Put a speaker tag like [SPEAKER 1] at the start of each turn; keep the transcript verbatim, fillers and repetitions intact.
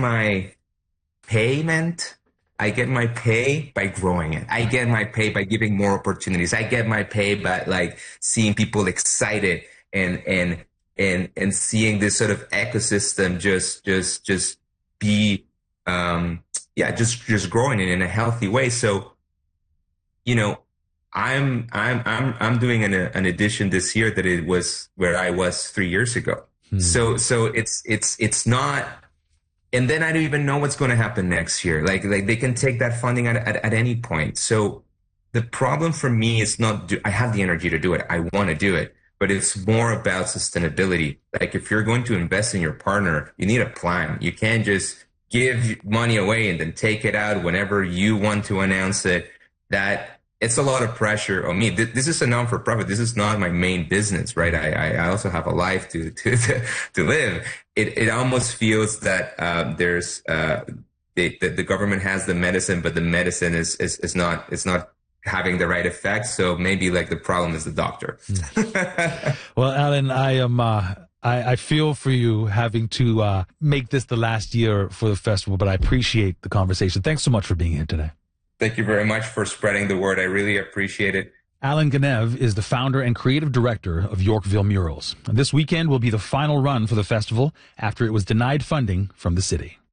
[SPEAKER 1] my payment. I get my pay by growing it. I get my pay by giving more opportunities. I get my pay by like seeing people excited and and and and seeing this sort of ecosystem just just just be um yeah just just growing it in a healthy way. So, you know, I'm I'm I'm I'm doing an an edition this year that it was where I was three years ago. Hmm. So so it's it's it's not. And then I don't even know what's going to happen next year. Like, like they can take that funding at, at, at any point. So the problem for me is not, do, I have the energy to do it. I want to do it, but it's more about sustainability. Like if you're going to invest in your partner, you need a plan. You can't just give money away and then take it out whenever you want to announce it. That it's a lot of pressure on me. This is a non-for-profit. This is not my main business, right? I, I also have a life to, to, to, to live. It, it almost feels that, um, there's, uh, the, the, the government has the medicine, but the medicine is, is, is not, it's not having the right effect. So maybe like the problem is the doctor.
[SPEAKER 2] Well, Alan, I am, uh, I, I feel for you having to, uh, make this the last year for the festival, but I appreciate the conversation. Thanks so much for being here today.
[SPEAKER 1] Thank you very much for spreading the word. I really appreciate it.
[SPEAKER 2] Alan Ganev is the founder and creative director of Yorkville Murals. And this weekend will be the final run for the festival after it was denied funding from the city.